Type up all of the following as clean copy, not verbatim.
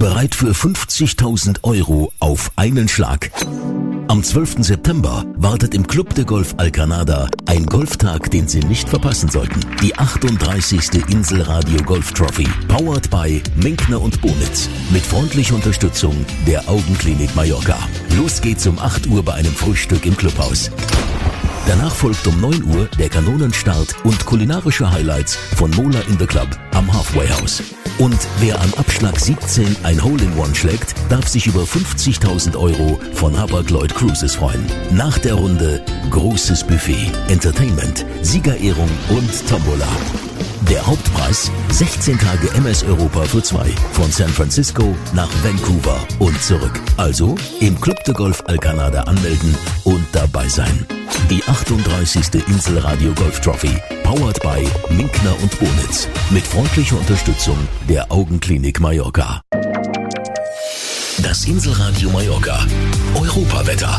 Bereit für 50.000 Euro auf einen Schlag. Am 12. September wartet im Club de Golf Alcanada ein Golftag, den Sie nicht verpassen sollten. Die 38. Inselradio Golf Trophy, powered by Minkner und Bonitz, mit freundlicher Unterstützung der Augenklinik Mallorca. Los geht's um 8 Uhr bei einem Frühstück im Clubhaus. Danach folgt um 9 Uhr der Kanonenstart und kulinarische Highlights von Mola in the Club am Halfway House. Und wer am Abschlag 17 ein Hole-in-One schlägt, darf sich über 50.000 Euro von Hapag-Lloyd Cruises freuen. Nach der Runde großes Buffet, Entertainment, Siegerehrung und Tombola. Der Hauptpreis 16 Tage MS Europa für 2 von San Francisco nach Vancouver und zurück. Also im Club de Golf Alcanada anmelden und dabei sein. Die 38. Inselradio Golf Trophy, powered by Minkner und Bonitz, mit freundlicher Unterstützung der Augenklinik Mallorca. Das Inselradio Mallorca Europawetter.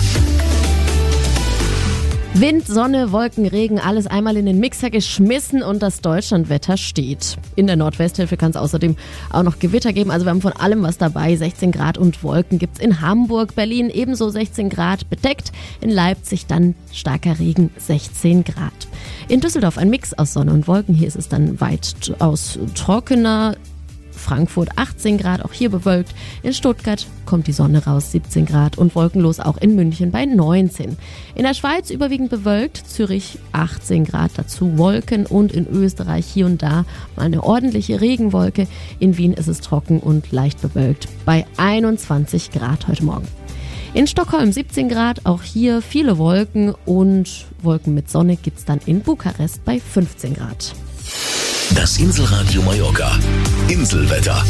Wind, Sonne, Wolken, Regen, alles einmal in den Mixer geschmissen und das Deutschlandwetter steht. In der Nordwesthälfte kann es außerdem auch noch Gewitter geben. Also wir haben von allem was dabei. 16 Grad und Wolken gibt's in Hamburg, Berlin ebenso 16 Grad bedeckt. In Leipzig dann starker Regen, 16 Grad. In Düsseldorf ein Mix aus Sonne und Wolken. Hier ist es dann weitaus trockener. Frankfurt 18 Grad, auch hier bewölkt. In Stuttgart kommt die Sonne raus, 17 Grad und wolkenlos auch in München bei 19. In der Schweiz überwiegend bewölkt, Zürich 18 Grad, dazu Wolken und in Österreich hier und da mal eine ordentliche Regenwolke. In Wien ist es trocken und leicht bewölkt bei 21 Grad heute Morgen. In Stockholm 17 Grad, auch hier viele Wolken und Wolken mit Sonne gibt's dann in Bukarest bei 15 Grad. Das Inselradio Mallorca Inselwetter.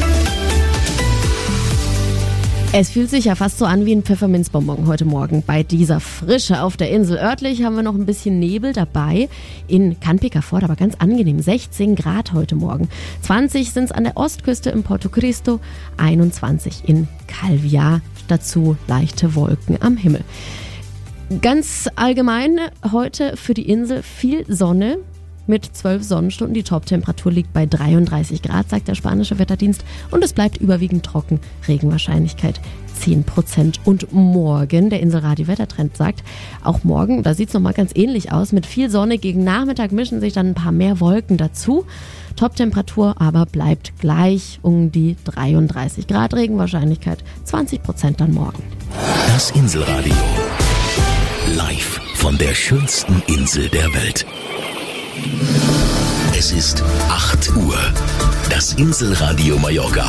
Es fühlt sich ja fast so an wie ein Pfefferminzbonbon heute Morgen bei dieser Frische auf der Insel. Örtlich haben wir noch ein bisschen Nebel dabei. In Canpica-Fort aber ganz angenehm, 16 Grad heute Morgen. 20 sind es an der Ostküste in Porto Cristo, 21 in Calviá. Dazu leichte Wolken am Himmel. Ganz allgemein heute für die Insel viel Sonne. Mit 12 Sonnenstunden. Die Toptemperatur liegt bei 33 Grad, sagt der spanische Wetterdienst. Und es bleibt überwiegend trocken. Regenwahrscheinlichkeit 10%. Und morgen, der Inselradio-Wettertrend sagt, auch morgen, da sieht es nochmal ganz ähnlich aus. Mit viel Sonne gegen Nachmittag mischen sich dann ein paar mehr Wolken dazu. Toptemperatur aber bleibt gleich um die 33 Grad. Regenwahrscheinlichkeit 20% dann morgen. Das Inselradio. Live von der schönsten Insel der Welt. Es ist 8 Uhr. Das Inselradio Mallorca.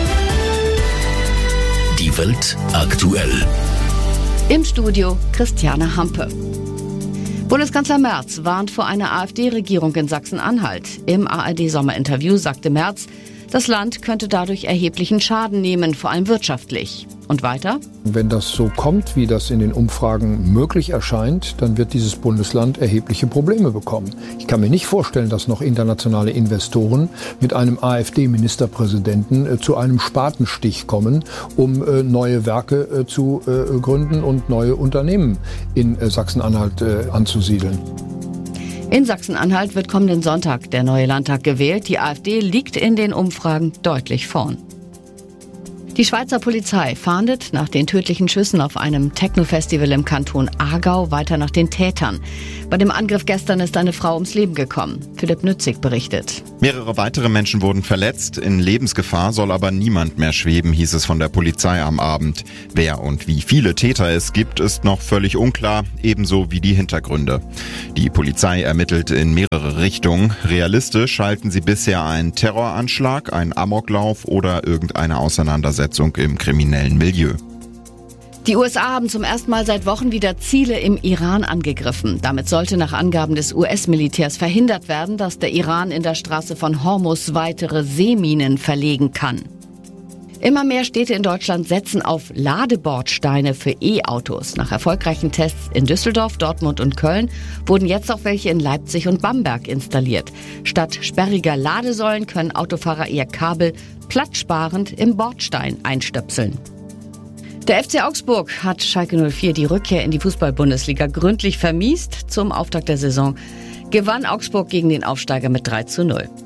Die Welt aktuell. Im Studio Christiane Hampe. Bundeskanzler Merz warnt vor einer AfD-Regierung in Sachsen-Anhalt. Im ARD-Sommerinterview sagte Merz, das Land könnte dadurch erheblichen Schaden nehmen, vor allem wirtschaftlich. Und weiter? Wenn das so kommt, wie das in den Umfragen möglich erscheint, dann wird dieses Bundesland erhebliche Probleme bekommen. Ich kann mir nicht vorstellen, dass noch internationale Investoren mit einem AfD-Ministerpräsidenten zu einem Spatenstich kommen, um neue Werke zu gründen und neue Unternehmen in Sachsen-Anhalt anzusiedeln. In Sachsen-Anhalt wird kommenden Sonntag der neue Landtag gewählt. Die AfD liegt in den Umfragen deutlich vorn. Die Schweizer Polizei fahndet nach den tödlichen Schüssen auf einem Techno-Festival im Kanton Aargau weiter nach den Tätern. Bei dem Angriff gestern ist eine Frau ums Leben gekommen. Philipp Nützig berichtet. Mehrere weitere Menschen wurden verletzt. In Lebensgefahr soll aber niemand mehr schweben, hieß es von der Polizei am Abend. Wer und wie viele Täter es gibt, ist noch völlig unklar, ebenso wie die Hintergründe. Die Polizei ermittelt in mehrere Richtungen. Realistisch halten sie bisher einen Terroranschlag, einen Amoklauf oder irgendeine Auseinandersetzung im kriminellen Milieu. Die USA haben zum ersten Mal seit Wochen wieder Ziele im Iran angegriffen. Damit sollte nach Angaben des US-Militärs verhindert werden, dass der Iran in der Straße von Hormuz weitere Seeminen verlegen kann. Immer mehr Städte in Deutschland setzen auf Ladebordsteine für E-Autos. Nach erfolgreichen Tests in Düsseldorf, Dortmund und Köln wurden jetzt auch welche in Leipzig und Bamberg installiert. Statt sperriger Ladesäulen können Autofahrer ihr Kabel platzsparend im Bordstein einstöpseln. Der FC Augsburg hat Schalke 04 die Rückkehr in die Fußball-Bundesliga gründlich vermiest. Zum Auftakt der Saison gewann Augsburg gegen den Aufsteiger mit 3:0.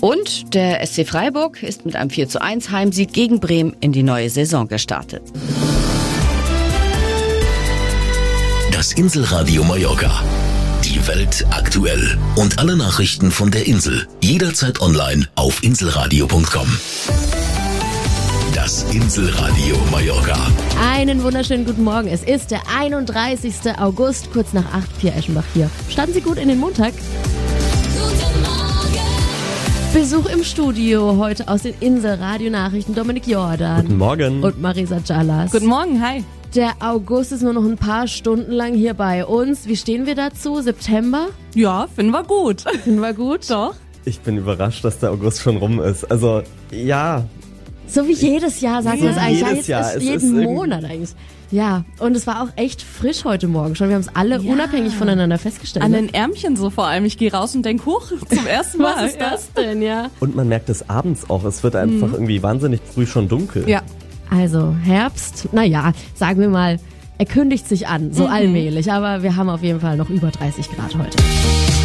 Und der SC Freiburg ist mit einem 4:1 Heimsieg gegen Bremen in die neue Saison gestartet. Das Inselradio Mallorca. Die Welt aktuell. Und alle Nachrichten von der Insel. Jederzeit online auf inselradio.com. Das Inselradio Mallorca. Einen wunderschönen guten Morgen. Es ist der 31. August, kurz nach 8, Pia Eschenbach hier. Starten Sie gut in den Montag. Guten Morgen. Besuch im Studio heute aus den Inselradio-Nachrichten. Dominik Jordan. Guten Morgen. Und Marisa Callas. Guten Morgen, hi. Der August ist nur noch ein paar Stunden lang hier bei uns. Wie stehen wir dazu? September? Ja, finden wir gut. Finden wir gut? Doch. Ich bin überrascht, dass der August schon rum ist. Also, ja. So wie jedes Jahr, sagen wir es eigentlich. Jedes Jahr. Ist Es jeden ist Monat eigentlich. Ja, und es war auch echt frisch heute Morgen schon. Wir haben es alle unabhängig voneinander festgestellt. An den Ärmchen so vor allem. Ich gehe raus und denk, huch, zum ersten Mal. Was ist das denn, ja? Und man merkt es abends auch. Es wird einfach irgendwie wahnsinnig früh schon dunkel. Ja. Also Herbst, naja, sagen wir mal, er kündigt sich an, so allmählich. Aber wir haben auf jeden Fall noch über 30 Grad heute.